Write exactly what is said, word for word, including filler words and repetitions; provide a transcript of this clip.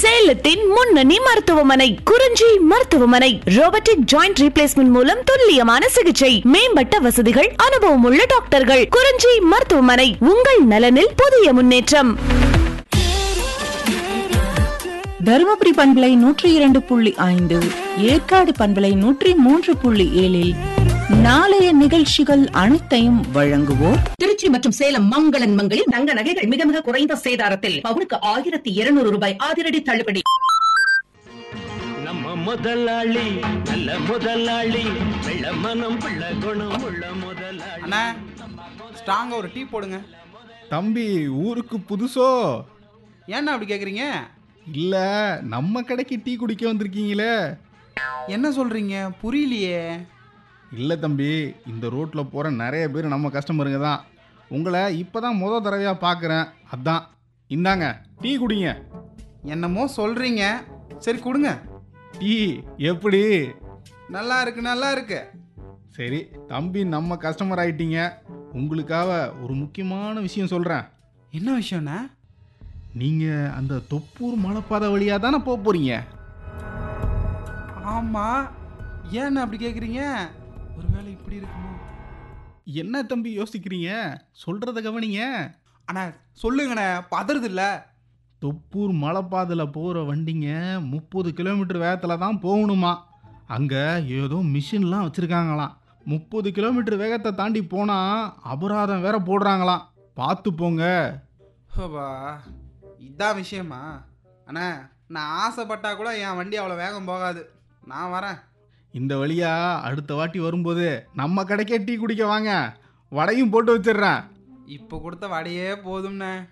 சேலத்தின் முன்னணி மருத்துவமனை குறிஞ்சி மருத்துவமனை. ரோபோட்டிக் ஜாயிண்ட் ரீப்ளேஸ்மெண்ட் மூலம் துல்லியமான சிகிச்சை, மேம்பட்ட வசதிகள், அனுபவம் உள்ள டாக்டர்கள். குறிஞ்சி மருத்துவமனை, உங்கள் நலனில் புதிய முன்னேற்றம். தருமபுரி பண்பலை நூற்றி இரண்டு புள்ளி ஐந்து, ஏற்காடு பண்பலை நூற்றி மூன்று புள்ளி ஏழில் நாளைய நிகழ்ச்சிகள் அனைத்தையும் வழங்குவோர் திருச்சி மற்றும் சேலம் மங்களன் மங்களில் தங்க நகைகள் மிக மிக குறைந்த சேதாரத்தில் பவுனுக்கு ஆயிரத்தி இருநூறு ரூபாய் அதிரடி தள்ளுபடி. நம்ம முதலாளி நல்ல முதலாளி, வெள்ள மனம் பிள்ளை குணம் உள்ள முதலாளி. அண்ணா, ஸ்ட்ராங்கா ஒரு டீ போடுங்க. தம்பி ஊருக்கு புதுசோ? ஏன்னா அப்படி கேக்குறீங்க? இல்ல, நம்ம கடைக்கு டீ குடிக்க வந்திருக்கீங்களே. என்ன சொல்றீங்க? புரியலையே. இல்ல தம்பி, இந்த ரோட்ல போற நிறைய பேர் நம்ம கஸ்டமருங்க தான். உங்களை இப்பதான் முத தடவையா பார்க்குறேன், அதான். இந்தாங்க டீ குடிங்க. என்னமோ சொல்றீங்க, சரி கொடுங்க. டீ எப்படி? நல்லா இருக்கு, நல்லா இருக்கு. சரி தம்பி, நம்ம கஸ்டமர் ஆயிட்டீங்க. உங்களுக்காக ஒரு முக்கியமான விஷயம் சொல்றேன். என்ன விஷயம்னா? நீங்க அந்த தொப்பூர் மலைப்பாதை வழியா தானே போக போறீங்க? ஆமா. ஏன்னு அப்படி கேக்குறீங்க? ஒருவேளை இப்படி இருக்குமோ? என்ன தம்பி யோசிக்கிறீங்க? சொல்றத கவனிங்க. அண்ணா சொல்லுங்கண்ணே, பதறது இல்ல. தொப்பூர் மலைப்பாதையில் போகிற வண்டிங்க முப்பது கிலோமீட்டர் வேகத்தில் தான் போகணுமா. அங்கே ஏதோ மிஷின்லாம் வச்சுருக்காங்களாம். முப்பது கிலோமீட்டர் வேகத்தை தாண்டி போனால் அபராதம் வேற போடுறாங்களாம். பார்த்து போங்க. ஹோபா, இதான் விஷயமா? அண்ணா, நான் ஆசைப்பட்டா கூட என் வண்டி அவ்வளோ வேகம் போகாது. நான் வரேன். இந்த வழியா அடுத்த வாட்டி வரும்போது நம்ம கடைக்கே டீ குடிக்க வாங்க. வடையும் போட்டு வச்சிடுறேன். இப்போ கொடுத்த வடையே போதும்ண்ணே.